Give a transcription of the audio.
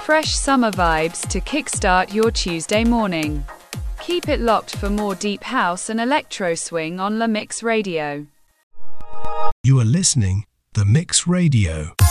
fresh summer vibes to kickstart your Tuesday morning. Keep it locked for more deep house and electro swing on La Mix Radio. You are listening The Mix Radio.